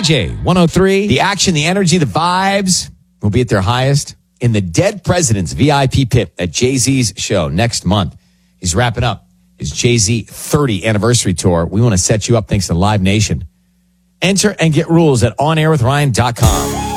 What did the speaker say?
CJ 103. The action, the energy, the vibes will be at their highest in the Dead President's VIP pit at Jay-Z's show next month. He's wrapping up his Jay-Z 30 anniversary tour. We want to set you up thanks to Live Nation. Enter and get rules at onairwithryan.com.